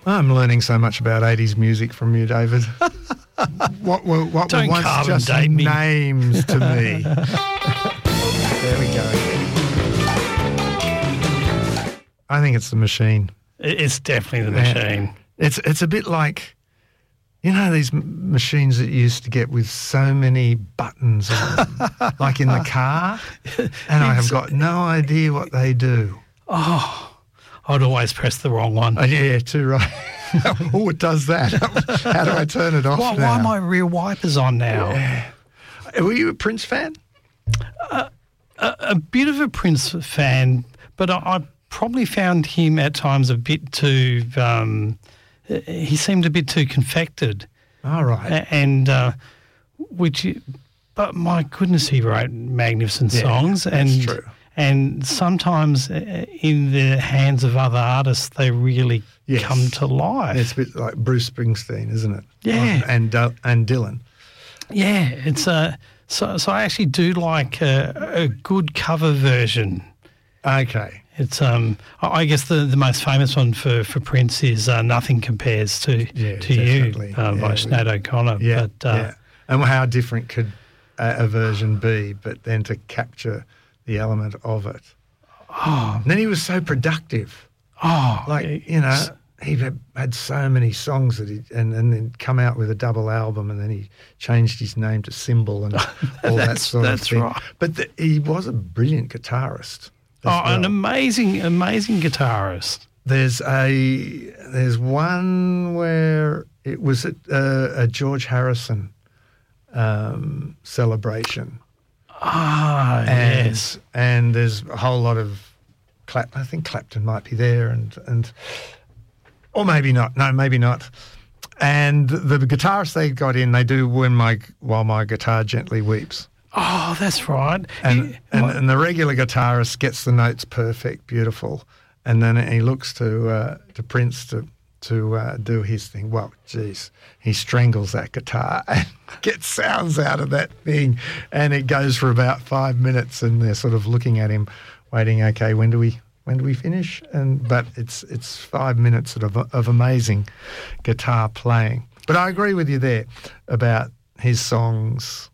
I'm learning so much about 80s music from you, David. What were once just names to me. There we go. I think it's the machine. It's definitely the machine. It's a bit like, you know, these machines that you used to get with so many buttons on them, like in the car, and I have got no idea what they do. Oh, I'd always press the wrong one. Yeah, too right. Oh, it does that. How do I turn it off now? Why are my rear wipers on now? Yeah. Were you a Prince fan? A bit of a Prince fan, but I probably found him at times a bit too... he seemed a bit too confected. All right. And but my goodness, he wrote magnificent songs. That's true. And sometimes in the hands of other artists, they really come to life. It's a bit like Bruce Springsteen, isn't it? Yeah. And Dylan. Yeah, it's so I actually do like a good cover version. Okay. It's I guess the most famous one for Prince is Nothing Compares to You by Sinead O'Connor. Yeah, And how different could a version be, but then to capture the element of it. Oh. And then he was so productive. Oh. Like, you know, he had so many songs that and then come out with a double album, and then he changed his name to Symbol and all that sort of thing. That's right. But he was a brilliant guitarist. An amazing guitarist. There's one where it was a George Harrison celebration. Yes. And there's a whole lot of I think Clapton might be there, and or maybe not. No, maybe not. And the guitarist they got in, they do While My Guitar Gently Weeps. Oh, that's right. And the regular guitarist gets the notes perfect, beautiful, and then he looks to Prince to do his thing. Well, geez, he strangles that guitar and gets sounds out of that thing, and it goes for about 5 minutes, and they're sort of looking at him, waiting. Okay, when do we finish? But it's 5 minutes of amazing guitar playing. But I agree with you there about his songs.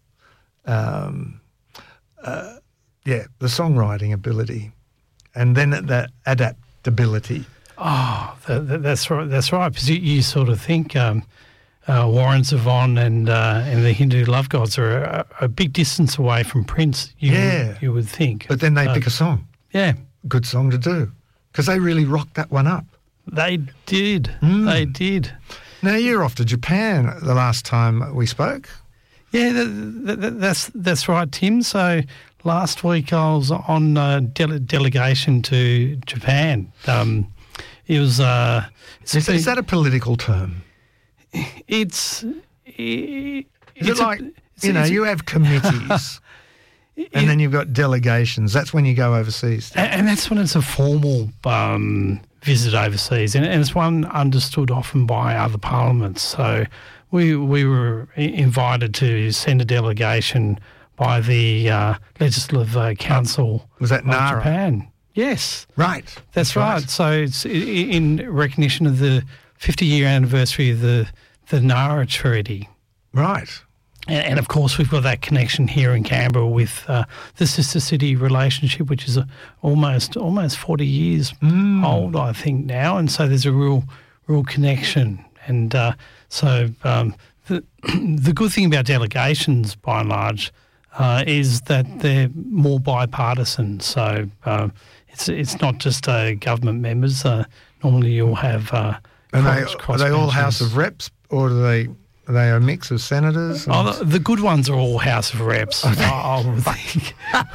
The songwriting ability, and then the adaptability. Oh, that's right. That's right. Because you sort of think Warren Zevon and the Hindu Love Gods are a big distance away from Prince. You would think. But then they pick a song. Yeah, good song to do, because they really rocked that one up. They did. They did. Now you're off to Japan the last time we spoke. Yeah, that's right, Tim. So last week I was on delegation to Japan. It was. Is that a political term? Is it like you have committees, and then you've got delegations? That's when you go overseas, and that's when it's a formal visit overseas, and it's one understood often by other parliaments. So. We were invited to send a delegation by the Legislative Council was that of Nara? Japan. Yes. Right. That's right. So it's in recognition of the 50-year anniversary of the Nara Treaty. Right. And of course, we've got that connection here in Canberra with the sister city relationship, which is almost 40 years old, I think, now. And so there's a real connection. And so the good thing about delegations, by and large, is that they're more bipartisan. So it's not just government members. Normally you'll have are they all House of Reps, or are they a mix of senators? The good ones are all House of Reps. I would think.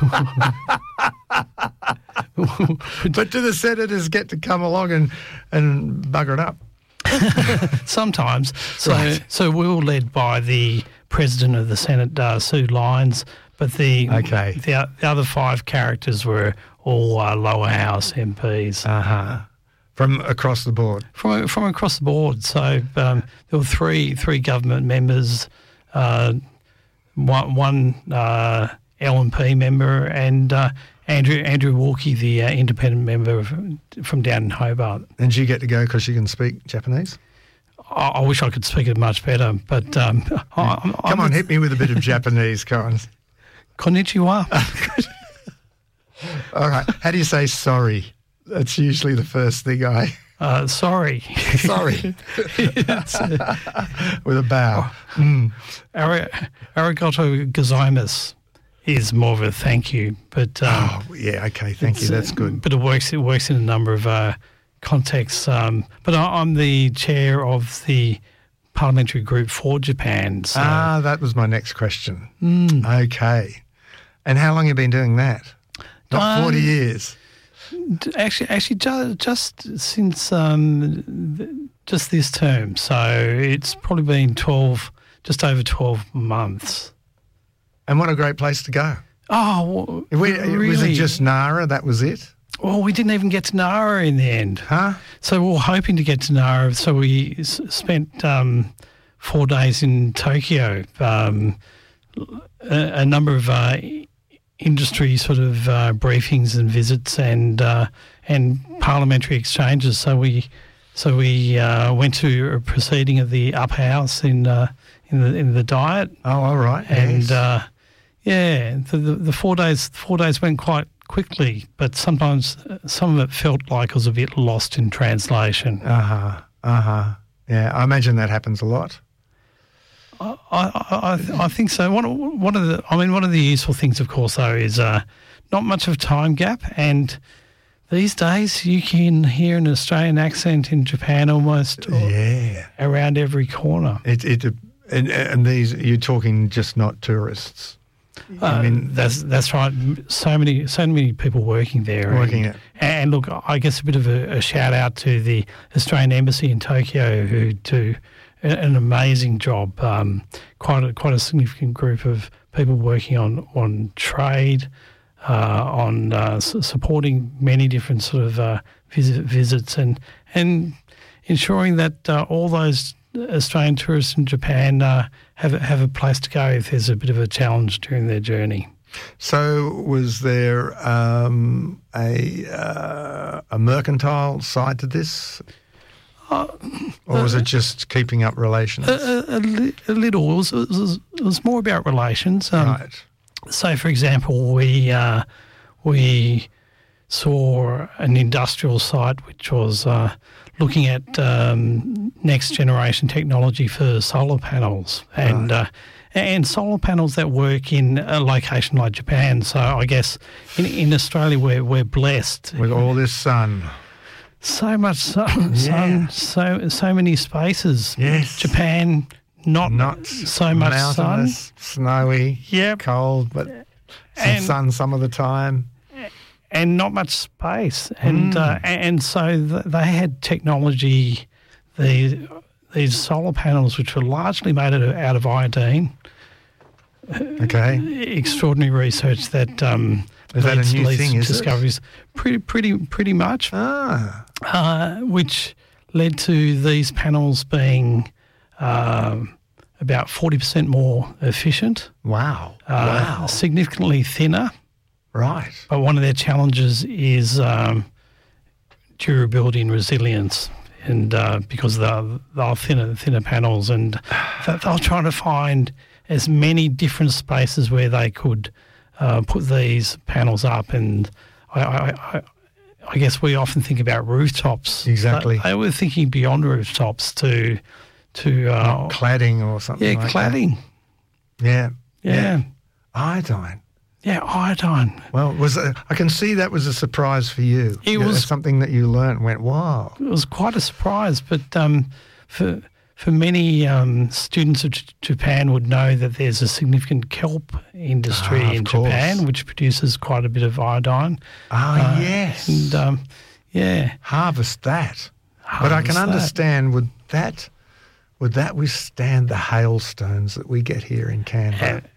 But do the senators get to come along and bugger it up? Sometimes. Right. So we were led by the President of the Senate, Sue Lyons, but the other 5 characters were all lower house MPs. From across the board? From across the board. So there were three government members, one LNP member, and Andrew Walkie, the independent member from down in Hobart. And do you get to go because you can speak Japanese? I wish I could speak it much better, but Come on, hit me with a bit of Japanese, Collins. Konnichiwa. All right. How do you say sorry? That's usually the first thing Sorry. Sorry. With a bow. Arigato gozaimasu is more of a thank you, but yeah, okay, thank you. That's good. But it works in a number of contexts. But I'm the chair of the parliamentary group for Japan. So. That was my next question. Okay. And how long have you been doing that? Not 40 years. Actually, just since just this term. So it's probably been just over 12 months. And what a great place to go. Oh, really? Was it just Nara? That was it? Well, we didn't even get to Nara in the end. Huh? So we were hoping to get to Nara. So we spent 4 days in Tokyo. A number of industry sort of briefings and visits and parliamentary exchanges. So we went to a proceeding of the upper house in the Diet. Oh, all right. And yes. the 4 days went quite quickly, but sometimes some of it felt like it was a bit lost in translation. Yeah, I imagine that happens a lot. I think so. One of the useful things, of course, though, is not much of a time gap, and these days you can hear an Australian accent in Japan almost around every corner. And these, you're talking just not tourists. I mean, that's right. So many people working there. And look, I guess a bit of a shout out to the Australian Embassy in Tokyo, who do an amazing job. Quite a significant group of people working on trade, on supporting many different sort of visits, and ensuring that all those Australian tourists in Japan have a place to go if there's a bit of a challenge during their journey. So was there a mercantile side to this? Or was it just keeping up relations? A little. It was more about relations. Right. So, for example, we saw an industrial site which was looking at next generation technology for solar panels and solar panels that work in a location like Japan. So I guess in Australia we're blessed with all this sun. So much sun, so many spaces. Yes. Japan, not so much sun. Snowy, cold, but some sun some of the time. And not much space. And so they had technology, these solar panels, which were largely made out of iodine. Okay. Extraordinary research that is that a new thing? Is discoveries? It? Pretty much. Which led to these panels being about 40% more efficient. Wow. Significantly thinner. Right. But one of their challenges is durability and resilience, and because they're thinner panels, and they're trying to find as many different spaces where they could put these panels up. And I guess we often think about rooftops. Exactly. They were thinking beyond rooftops to cladding or something. Yeah, cladding. Yeah. Iodine. Yeah, iodine. Well, I can see that was a surprise for you. It was something that you learnt and went, wow. It was quite a surprise, but for many students of Japan would know that there's a significant kelp industry in Japan, which produces quite a bit of iodine. Yes. And harvest that. But I can understand, would that withstand the hailstones that we get here in Canberra?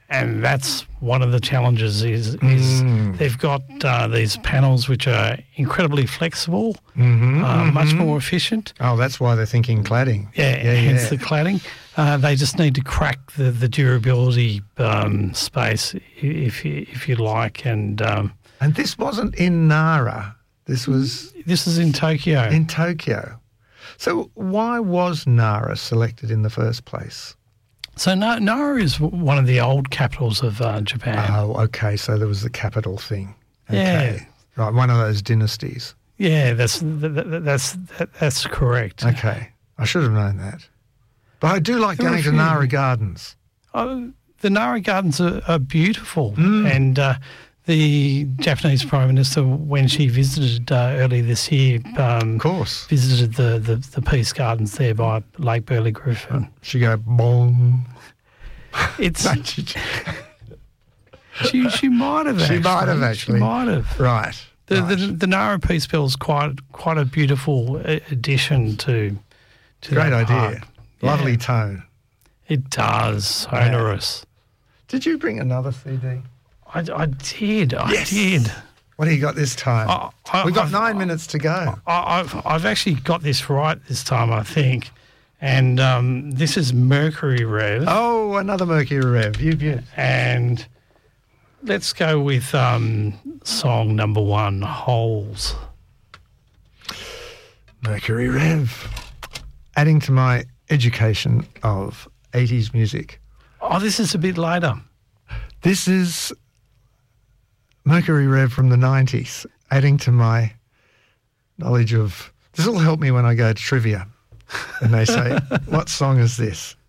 And that's one of the challenges is they've got these panels which are incredibly flexible, much more efficient. Oh, that's why they're thinking cladding. Hence the cladding. They just need to crack the durability space, if you like. And this wasn't in Nara. This is in Tokyo. In Tokyo. So why was Nara selected in the first place? So Nara is one of the old capitals of Japan. Oh, okay. So there was the capital thing. Okay. Yeah. Right, one of those dynasties. Yeah, that's correct. Okay. I should have known that. But I do like going to Nara Gardens. The Nara Gardens are beautiful. And the Japanese Prime Minister, when she visited early this year, of course, visited the Peace Gardens there by Lake Burley Griffin. She go, bong. It's... She might have actually. She might have actually. She might have. Right. The Nara Peace Bell is quite a beautiful addition to Great that idea. park. Lovely Yeah. tone. It does. Sonorous. Did you bring another CD? I did. Yes. I did. What do you got this time? We've got 9 minutes to go. I've actually got this right this time, I think. And this is Mercury Rev. Oh, another Mercury Rev. You. And let's go with song number 1, Holes. Mercury Rev. Adding to my education of 80s music. Oh, this is a bit later. This is Mercury Rev from the 90s, adding to my knowledge of... This will help me when I go to trivia. And they say, what song is this?